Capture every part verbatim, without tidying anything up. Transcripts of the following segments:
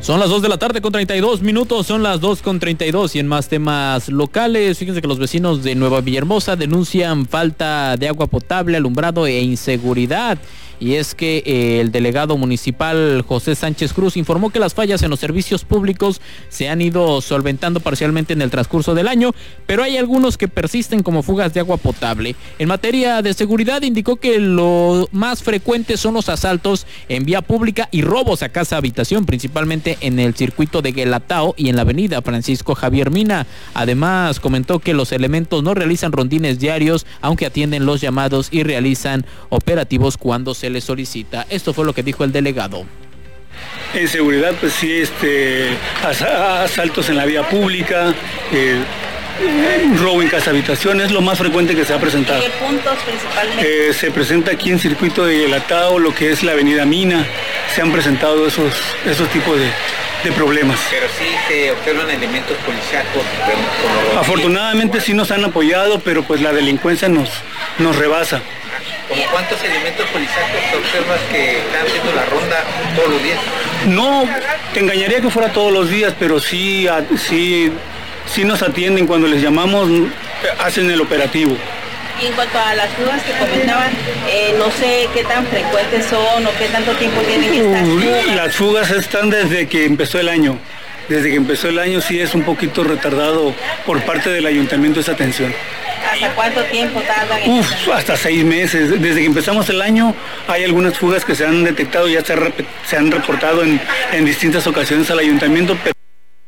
Son las dos de la tarde con treinta y dos minutos, son las dos con treinta y dos y en más temas locales, fíjense que los vecinos de Nueva Villahermosa denuncian falta de agua potable, alumbrado e inseguridad. Y es que eh, el delegado municipal José Sánchez Cruz informó que las fallas en los servicios públicos se han ido solventando parcialmente en el transcurso del año, pero hay algunos que persisten como fugas de agua potable. En materia de seguridad indicó que lo más frecuente son los asaltos en vía pública y robos a casa habitación, principalmente en el circuito de Guelatao y en la avenida Francisco Javier Mina. Además comentó que los elementos no realizan rondines diarios, aunque atienden los llamados y realizan operativos cuando se les solicita. Esto fue lo que dijo el delegado. En seguridad, pues sí, este, asaltos en la vía pública, eh, robo en casa habitación es lo más frecuente que se ha presentado. ¿Qué puntos principalmente? Eh, se presenta aquí en circuito de Guelatao, lo que es la avenida Mina, se han presentado esos, esos tipos de, de problemas. Pero sí se observan elementos policíacos. Afortunadamente sí nos han apoyado, pero pues la delincuencia nos, nos rebasa. ¿Cómo cuántos elementos policíacos observas que están haciendo la ronda todos los días? No, te engañaría que fuera todos los días, pero sí, sí, sí nos atienden cuando les llamamos, hacen el operativo. Y en cuanto a las fugas que comentaban, eh, no sé qué tan frecuentes son o qué tanto tiempo tienen estas fugas. Las fugas están desde que empezó el año. Desde que empezó el año sí es un poquito retardado por parte del ayuntamiento esa atención. ¿Hasta cuánto tiempo tardan? En Uf, hasta seis meses. Desde que empezamos el año hay algunas fugas que se han detectado, ya se, se han reportado en, en distintas ocasiones al ayuntamiento. Pero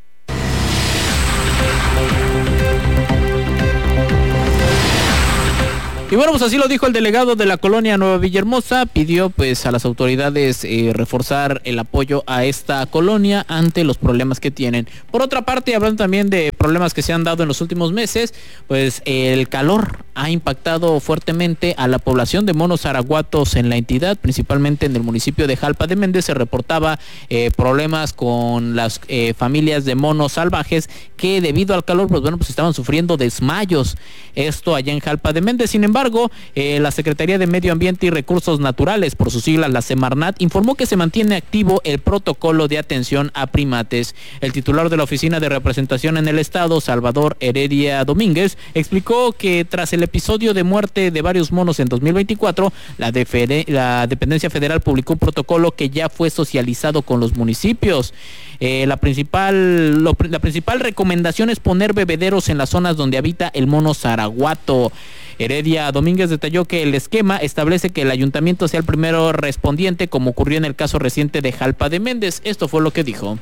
Y bueno, pues así lo dijo el delegado de la colonia Nueva Villahermosa, pidió pues a las autoridades eh, reforzar el apoyo a esta colonia ante los problemas que tienen. Por otra parte, hablando también de problemas que se han dado en los últimos meses, pues eh, el calor ha impactado fuertemente a la población de monos araguatos en la entidad, principalmente en el municipio de Jalpa de Méndez. Se reportaba eh, problemas con las eh, familias de monos salvajes que debido al calor, pues bueno, pues estaban sufriendo desmayos. Esto allá en Jalpa de Méndez. Sin embargo, Sin embargo, eh, la Secretaría de Medio Ambiente y Recursos Naturales, por sus siglas la Semarnat, informó que se mantiene activo el protocolo de atención a primates. El titular de la Oficina de Representación en el Estado, Salvador Heredia Domínguez, explicó que tras el episodio de muerte de varios monos en dos mil veinticuatro, la, defere, la dependencia federal publicó un protocolo que ya fue socializado con los municipios. Eh, la principal lo, la principal recomendación es poner bebederos en las zonas donde habita el mono zaraguato. Heredia Domínguez detalló que el esquema establece que el ayuntamiento sea el primero respondiente, como ocurrió en el caso reciente de Jalpa de Méndez. Esto fue lo que dijo.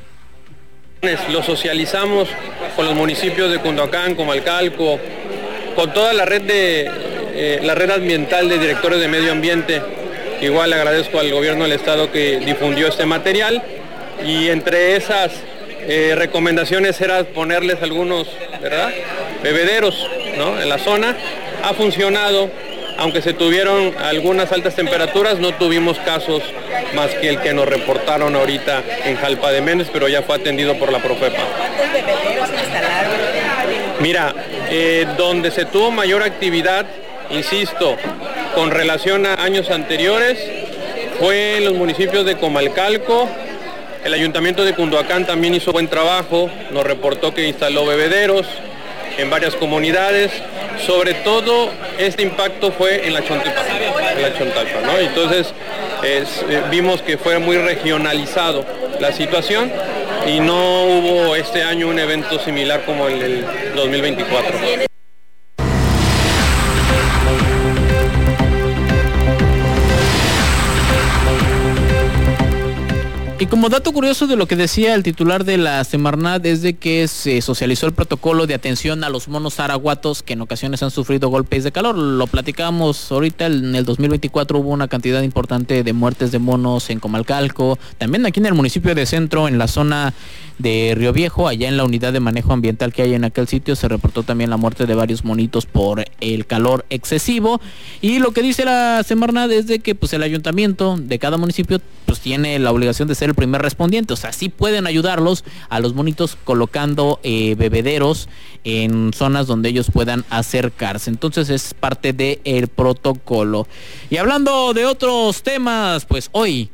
Lo socializamos con los municipios de Cunduacán, Comalcalco, con toda la red de eh, la red ambiental de directores de medio ambiente. Igual agradezco al gobierno del estado que difundió este material, y entre esas eh, recomendaciones era ponerles algunos, ¿verdad?, bebederos, ¿no?, en la zona. Ha funcionado, aunque se tuvieron algunas altas temperaturas, no tuvimos casos más que el que nos reportaron ahorita en Jalpa de Méndez, pero ya fue atendido por la Profepa. ¿Cuántos bebederos instalaron? Mira, eh, donde se tuvo mayor actividad, insisto, con relación a años anteriores, fue en los municipios de Comalcalco. El ayuntamiento de Cunduacán también hizo buen trabajo, nos reportó que instaló bebederos en varias comunidades. Sobre todo este impacto fue en la Chontalpa, en la Chontalpa, ¿no? Entonces es, eh, vimos que fue muy regionalizado la situación y no hubo este año un evento similar como el del dos mil veinticuatro. Y como dato curioso de lo que decía el titular de la Semarnat es de que se socializó el protocolo de atención a los monos araguatos que en ocasiones han sufrido golpes de calor. Lo platicábamos ahorita, en el dos mil veinticuatro hubo una cantidad importante de muertes de monos en Comalcalco, también aquí en el municipio de Centro, en la zona de Río Viejo, allá en la unidad de manejo ambiental que hay en aquel sitio, se reportó también la muerte de varios monitos por el calor excesivo. Y lo que dice la Semarnat es de que pues el ayuntamiento de cada municipio pues tiene la obligación de ser el primer respondiente, o sea, sí pueden ayudarlos a los monitos colocando eh, bebederos en zonas donde ellos puedan acercarse. Entonces es parte del protocolo. Y hablando de otros temas, pues hoy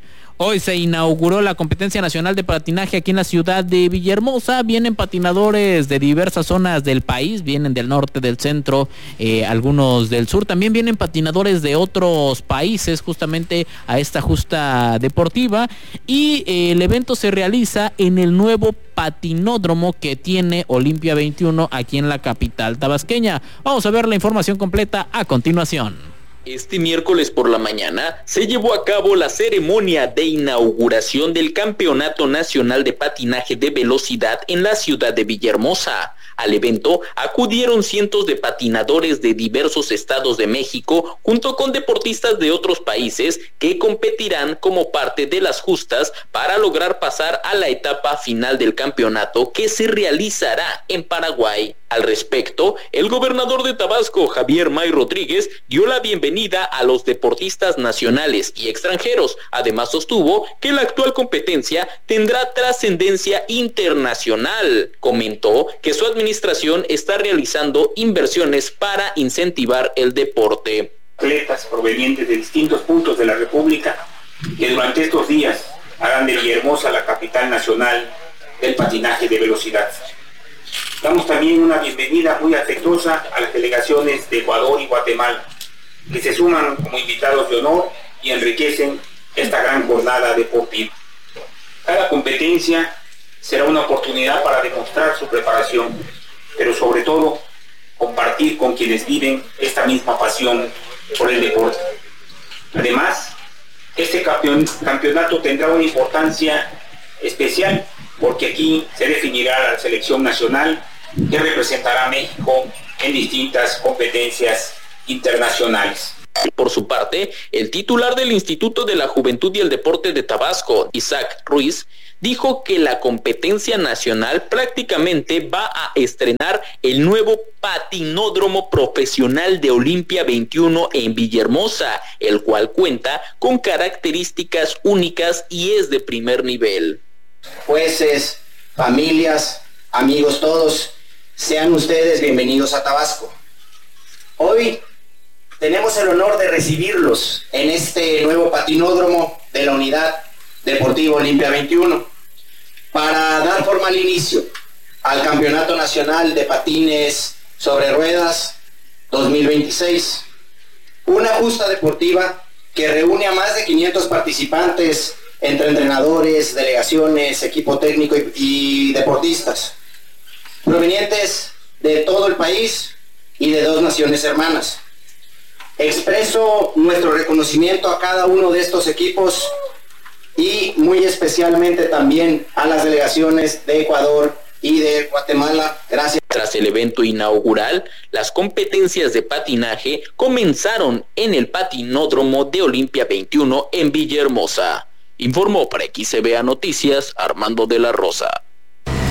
Hoy se inauguró la competencia nacional de patinaje aquí en la ciudad de Villahermosa. Vienen patinadores de diversas zonas del país, vienen del norte, del centro, eh, algunos del sur. También vienen patinadores de otros países justamente a esta justa deportiva. Y eh, el evento se realiza en el nuevo patinódromo que tiene Olimpia veintiuno aquí en la capital tabasqueña. Vamos a ver la información completa a continuación. Este miércoles por la mañana se llevó a cabo la ceremonia de inauguración del Campeonato Nacional de Patinaje de Velocidad en la ciudad de Villahermosa. Al evento acudieron cientos de patinadores de diversos estados de México junto con deportistas de otros países que competirán como parte de las justas para lograr pasar a la etapa final del campeonato que se realizará en Paraguay. Al respecto, el gobernador de Tabasco, Javier May Rodríguez, dio la bienvenida a los deportistas nacionales y extranjeros. Además, sostuvo que la actual competencia tendrá trascendencia internacional. Comentó que su administración está realizando inversiones para incentivar el deporte. Atletas provenientes de distintos puntos de la República que durante estos días harán de Villahermosa la capital nacional del patinaje de velocidad. Damos también una bienvenida muy afectuosa a las delegaciones de Ecuador y Guatemala, que se suman como invitados de honor y enriquecen esta gran jornada deportiva. Cada competencia será una oportunidad para demostrar su preparación, pero sobre todo compartir con quienes viven esta misma pasión por el deporte. Además, este campeon- campeonato tendrá una importancia especial porque aquí se definirá la selección nacional que representará a México en distintas competencias internacionales. Por su parte, el titular del Instituto de la Juventud y el Deporte de Tabasco, Isaac Ruiz, dijo que la competencia nacional prácticamente va a estrenar el nuevo patinódromo profesional de Olimpia veintiuno en Villahermosa, el cual cuenta con características únicas y es de primer nivel. Jueces, familias, amigos todos, sean ustedes bienvenidos a Tabasco. Hoy tenemos el honor de recibirlos en este nuevo patinódromo de la Unidad Deportiva Olimpia veintiuno para dar formal inicio al Campeonato Nacional de Patines sobre Ruedas dos mil veintiséis, una justa deportiva que reúne a más de quinientos participantes entre entrenadores, delegaciones, equipo técnico y, y deportistas, provenientes de todo el país y de dos naciones hermanas. Expreso nuestro reconocimiento a cada uno de estos equipos y muy especialmente también a las delegaciones de Ecuador y de Guatemala. Gracias. Tras el evento inaugural, las competencias de patinaje comenzaron en el patinódromo de Olimpia veintiuno en Villahermosa. Informó para X C B A Noticias Armando de la Rosa.